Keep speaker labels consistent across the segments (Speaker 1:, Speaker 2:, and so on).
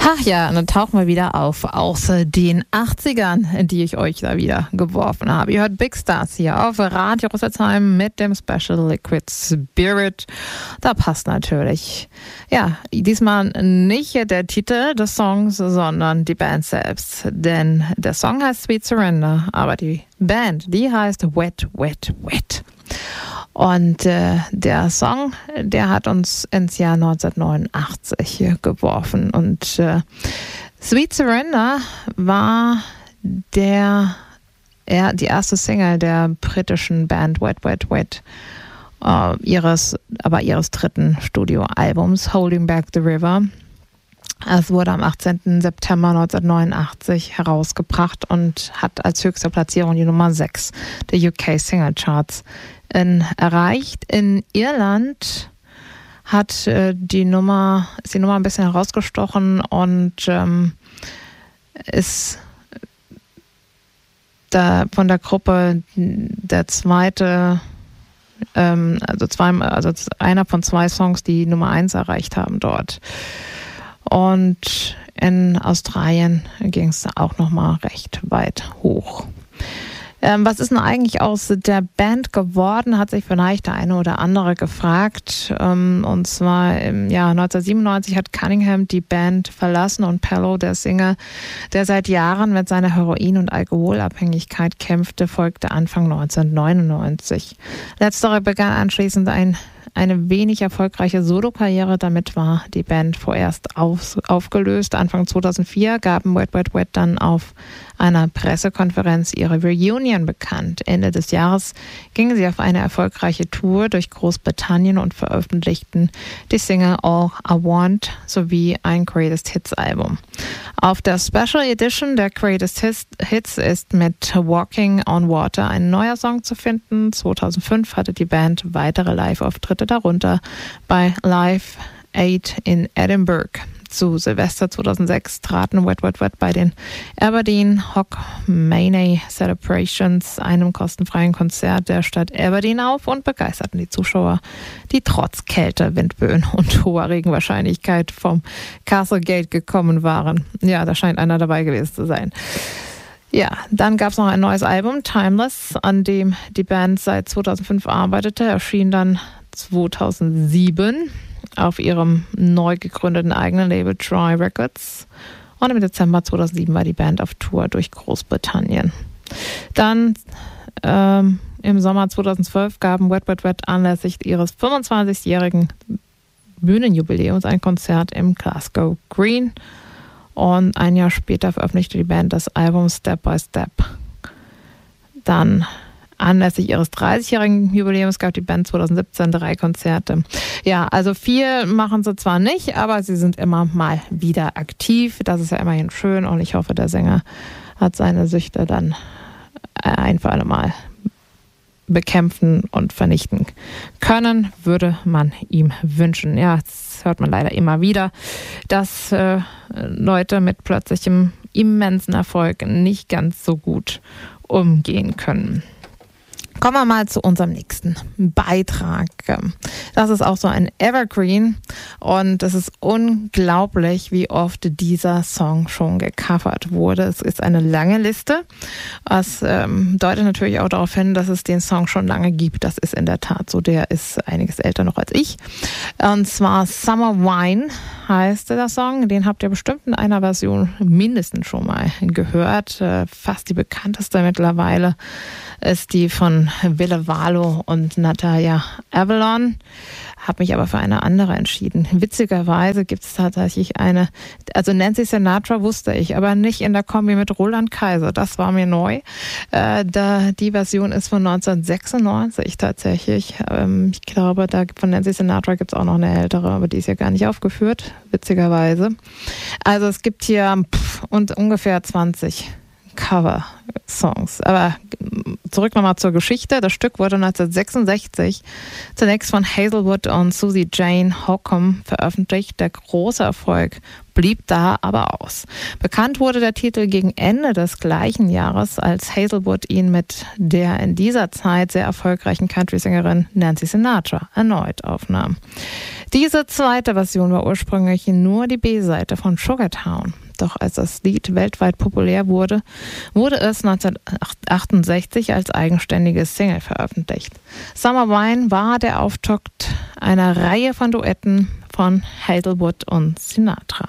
Speaker 1: Ach ja, dann tauchen wir wieder auf aus den 80ern, die ich euch da wieder geworfen habe. Ihr hört Big Stars hier auf Radio Rüsselsheim mit dem Special Liquid Spirit. Da passt natürlich, ja, diesmal nicht der Titel des Songs, sondern die Band selbst. Denn der Song heißt Sweet Surrender, aber die Band, die heißt Wet, Wet, Wet. Und der Song, der hat uns ins Jahr 1989 geworfen. Und Sweet Surrender war die erste Single der britischen Band Wet, Wet, Wet, ihres dritten Studioalbums Holding Back the River. Es wurde am 18. September 1989 herausgebracht und hat als höchste Platzierung die Nummer 6 der UK Single Charts erreicht. In Irland ist die Nummer ein bisschen herausgestochen und ist da von der Gruppe der zweite, einer von zwei Songs, die Nummer 1 erreicht haben dort. Und in Australien ging es auch nochmal recht weit hoch. Was ist denn eigentlich aus der Band geworden, hat sich vielleicht der eine oder andere gefragt. Und zwar im Jahr 1997 hat Cunningham die Band verlassen und Pello, der Sänger, der seit Jahren mit seiner Heroin- und Alkoholabhängigkeit kämpfte, folgte Anfang 1999. Letzterer begann anschließend eine wenig erfolgreiche Solokarriere. Damit war die Band vorerst aufgelöst. Anfang 2004 gaben Wet, Wet, Wet dann auf einer Pressekonferenz ihre Reunion bekannt. Ende des Jahres gingen sie auf eine erfolgreiche Tour durch Großbritannien und veröffentlichten die Single All I Want sowie ein Greatest Hits Album. Auf der Special Edition der Greatest Hits ist mit Walking on Water ein neuer Song zu finden. 2005 hatte die Band weitere Live-Auftritte, darunter bei Live Aid in Edinburgh. Zu Silvester 2006 traten Wet, Wet, Wet bei den Aberdeen Hogmanay Celebrations, einem kostenfreien Konzert der Stadt Aberdeen, auf und begeisterten die Zuschauer, die trotz Kälte, Windböen und hoher Regenwahrscheinlichkeit vom Castle Gate gekommen waren. Ja, da scheint einer dabei gewesen zu sein. Ja, dann gab es noch ein neues Album, Timeless, an dem die Band seit 2005 arbeitete, erschien dann 2007 auf ihrem neu gegründeten eigenen Label Try Records. Und im Dezember 2007 war die Band auf Tour durch Großbritannien. Dann im Sommer 2012 gaben Wet, Wet, Wet anlässlich ihres 25-jährigen Bühnenjubiläums ein Konzert im Glasgow Green. Und ein Jahr später veröffentlichte die Band das Album Step by Step. Dann anlässlich ihres 30-jährigen Jubiläums gab die Band 2017 3 Konzerte. Ja, also viel machen sie zwar nicht, aber sie sind immer mal wieder aktiv. Das ist ja immerhin schön und ich hoffe, der Sänger hat seine Süchte dann ein für alle Mal bekämpfen und vernichten können, würde man ihm wünschen. Ja, das hört man leider immer wieder, dass Leute mit plötzlichem immensen Erfolg nicht ganz so gut umgehen können. Kommen wir mal zu unserem nächsten Beitrag. Das ist auch so ein Evergreen und es ist unglaublich, wie oft dieser Song schon gecovert wurde. Es ist eine lange Liste, was deutet natürlich auch darauf hin, dass es den Song schon lange gibt. Das ist in der Tat so, der ist einiges älter noch als ich. Und zwar Summer Wine heißt der Song. Den habt ihr bestimmt in einer Version mindestens schon mal gehört. Fast die bekannteste mittlerweile ist die von Ville Valo und Natalia Avalon. Habe mich aber für eine andere entschieden. Witzigerweise gibt es tatsächlich eine, also Nancy Sinatra wusste ich, aber nicht in der Kombi mit Roland Kaiser. Das war mir neu. Die Version ist von 1996 tatsächlich. Ich glaube, von Nancy Sinatra gibt es auch noch eine ältere, aber die ist ja gar nicht aufgeführt, witzigerweise. Also es gibt hier ungefähr 20 Cover Songs. Aber zurück nochmal zur Geschichte. Das Stück wurde 1966 zunächst von Hazelwood und Susie Jane Holcomb veröffentlicht. Der große Erfolg blieb da aber aus. Bekannt wurde der Titel gegen Ende des gleichen Jahres, als Hazelwood ihn mit der in dieser Zeit sehr erfolgreichen Country-Sängerin Nancy Sinatra erneut aufnahm. Diese zweite Version war ursprünglich nur die B-Seite von Sugartown. Doch als das Lied weltweit populär wurde, wurde es 1968 als eigenständiges Single veröffentlicht. Summer Wine war der Auftakt einer Reihe von Duetten von Hazelwood und Sinatra.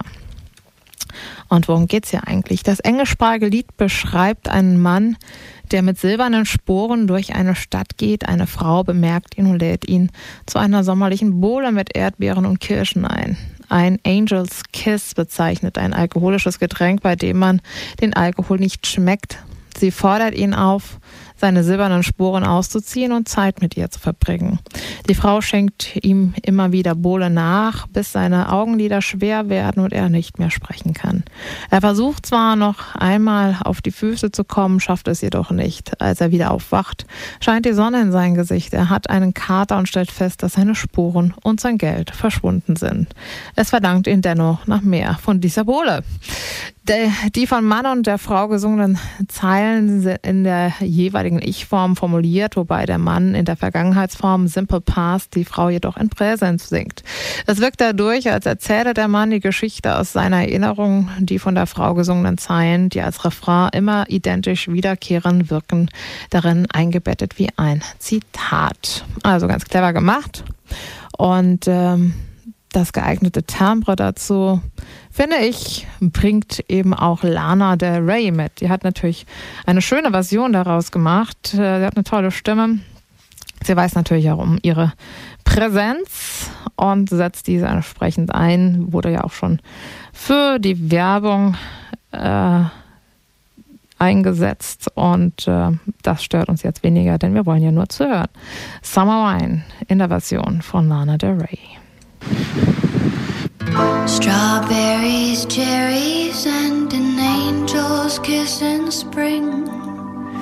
Speaker 1: Und worum geht's hier eigentlich? Das englischsprachige Lied beschreibt einen Mann, der mit silbernen Sporen durch eine Stadt geht. Eine Frau bemerkt ihn und lädt ihn zu einer sommerlichen Bowle mit Erdbeeren und Kirschen ein. Ein Angel's Kiss bezeichnet ein alkoholisches Getränk, bei dem man den Alkohol nicht schmeckt. Sie fordert ihn auf, seine silbernen Sporen auszuziehen und Zeit mit ihr zu verbringen. Die Frau schenkt ihm immer wieder Bowle nach, bis seine Augenlider schwer werden und er nicht mehr sprechen kann. Er versucht zwar noch einmal auf die Füße zu kommen, schafft es jedoch nicht. Als er wieder aufwacht, scheint die Sonne in sein Gesicht. Er hat einen Kater und stellt fest, dass seine Sporen und sein Geld verschwunden sind. Es verlangt ihn dennoch nach mehr von dieser Bowle. Die von Mann und der Frau gesungenen Zeilen sind in der jeweiligen Ich-Form formuliert, wobei der Mann in der Vergangenheitsform Simple Past, die Frau jedoch in Präsens singt. Es wirkt dadurch, als erzähle der Mann die Geschichte aus seiner Erinnerung. Die von der Frau gesungenen Zeilen, die als Refrain immer identisch wiederkehren, wirken darin eingebettet wie ein Zitat. Also ganz clever gemacht. Und das geeignete Timbre dazu, finde ich, bringt eben auch Lana Del Rey mit. Die hat natürlich eine schöne Version daraus gemacht. Sie hat eine tolle Stimme. Sie weiß natürlich auch um ihre Präsenz und setzt diese entsprechend ein. Wurde ja auch schon für die Werbung eingesetzt und das stört uns jetzt weniger, denn wir wollen ja nur zuhören. Summer Wine in der Version von Lana Del Rey.
Speaker 2: Strawberries, cherries, and an angel's kiss in spring.